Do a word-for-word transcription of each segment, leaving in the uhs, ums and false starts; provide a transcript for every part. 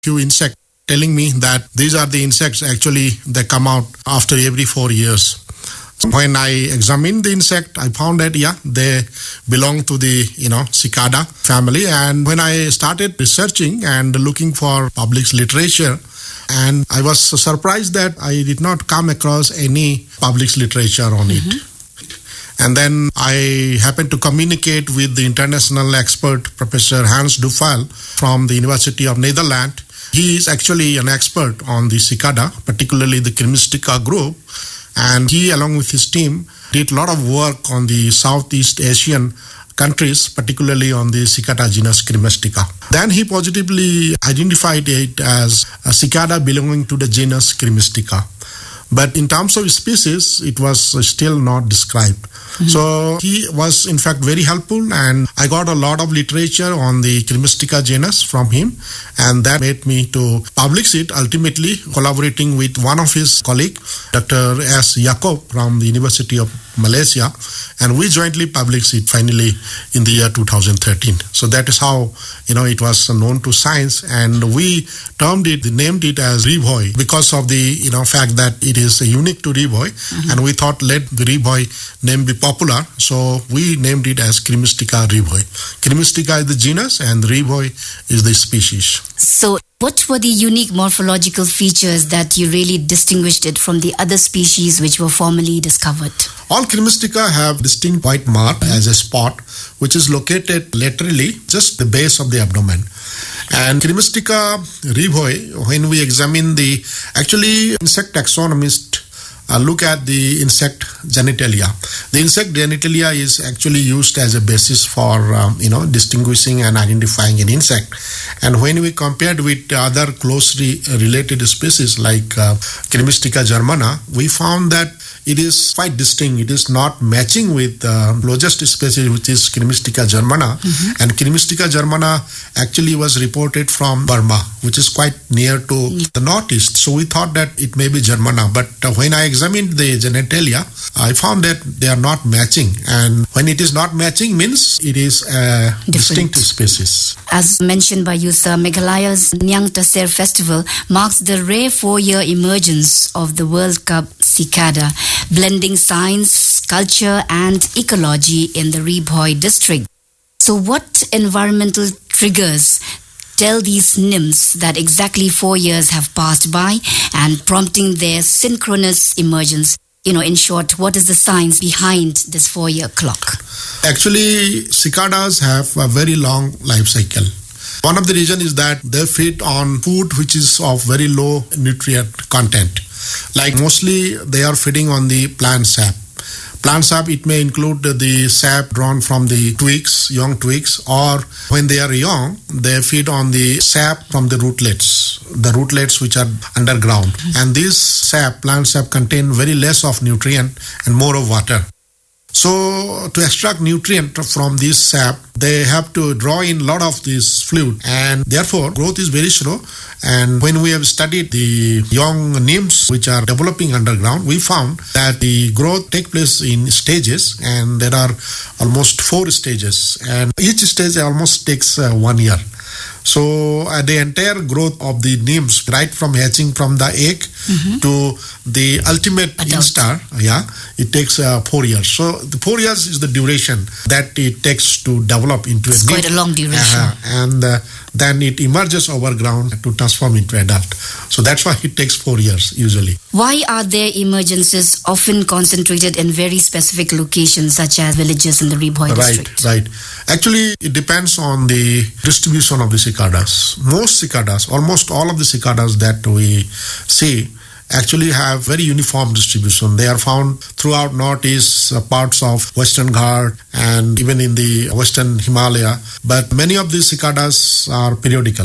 few insects telling me that these are the insects actually they come out after every four years. When I examined the insect, I found that, yeah, they belong to the, you know, cicada family. And when I started researching and looking for published literature, and I was surprised that I did not come across any published literature on mm-hmm. it. And then I happened to communicate with the international expert, Professor Hans Dufal from the University of Netherlands. He is actually an expert on the cicada, particularly the Cremistica group. And he, along with his team, did a lot of work on the Southeast Asian countries, particularly on the cicada genus Cremistica. Then he positively identified it as a cicada belonging to the genus Cremistica. But in terms of species, it was still not described. Mm-hmm. So he was, in fact, very helpful, and I got a lot of literature on the Cremistica genus from him, and that made me to publish it, ultimately collaborating with one of his colleagues, Doctor S. Yaakob from the University of Malaysia, and we jointly published it finally in the year two thousand thirteen. So that is how, you know, it was known to science, and we termed it, named it as Reboy because of the, you know, fact that it is unique to Reboy, mm-hmm. and we thought let the Reboy name be popular, so we named it as Cremistica Reboy. Cremistica is the genus and Reboy is the species. So what were the unique morphological features that you really distinguished it from the other species which were formerly discovered? All Cremistica have distinct white mark as a spot which is located laterally, just the base of the abdomen. And Cremistica Reboy, when we examine the, actually insect taxonomists uh, look at the insect genitalia. The insect genitalia is actually used as a basis for, um, you know, distinguishing and identifying an insect. And when we compared with other closely related species like uh, Cremistica germana, we found that it is quite distinct. It is not matching with the uh, closest species, which is Cremistica germana. Mm-hmm. And Cremistica germana actually was reported from Burma, which is quite near to mm-hmm. the northeast. So we thought that it may be germana. But uh, when I examined the genitalia, I found that they are not matching. And when it is not matching means it is a Different. distinct species. As mentioned by you, sir, Meghalaya's Nyang Taser festival marks the rare four-year emergence of the World Cup cicada, blending science, culture and ecology in the Reboy district. So what environmental triggers tell these nymphs that exactly four years have passed by and prompting their synchronous emergence? You know, in short, what is the science behind this four-year clock? Actually, cicadas have a very long life cycle. One of the reasons is that they feed on food which is of very low nutrient content. Like mostly they are feeding on the plant sap. Plant sap, it may include the sap drawn from the twigs, young twigs, or when they are young, they feed on the sap from the rootlets, the rootlets which are underground. Mm-hmm. And this sap, plant sap, contain very less of nutrient and more of water. So to extract nutrient from this sap, they have to draw in a lot of this fluid, and therefore growth is very slow. And when we have studied the young nymphs which are developing underground, we found that the growth takes place in stages, and there are almost four stages, and each stage almost takes uh, one year. So uh, the entire growth of the nymphs, right from hatching from the egg mm-hmm. to the ultimate instar, yeah, it takes uh, four years. So the four years is the duration that it takes to develop into it's a nymph. It's quite a long duration. Uh, and uh, then it emerges over ground to transform into adult. So that's why it takes four years usually. Why are their emergences often concentrated in very specific locations such as villages in the Reboy district? Right, right. Actually, it depends on the distribution of the cicadas. Most cicadas, almost all of the cicadas that we see actually have very uniform distribution. They are found throughout northeast uh, parts of Western Ghat and even in the Western Himalaya. But many of these cicadas are periodical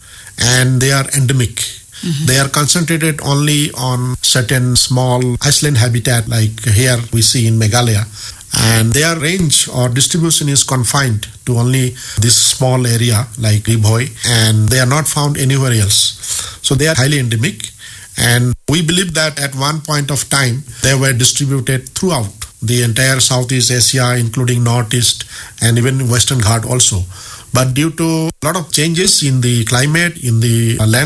and they are endemic. Mm-hmm. They are concentrated only on certain small island habitat like here we see in Meghalaya. And their range or distribution is confined to only this small area like Reboy, and they are not found anywhere else. So they are highly endemic. And we believe that at one point of time, they were distributed throughout the entire Southeast Asia, including Northeast and even Western Ghat also. But due to a lot of changes in the climate, in the land